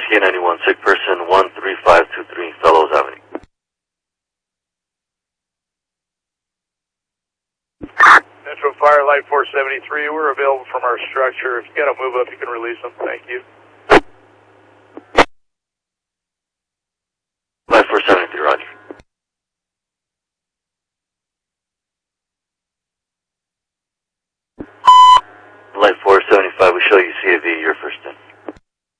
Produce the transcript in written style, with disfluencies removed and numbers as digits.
SK91, sick person 13523, Fellows Avenue. Metro Fire, Light 473, we're available from our structure. If you got to move up, you can release them. Thank you. Light 473, roger. Light 473.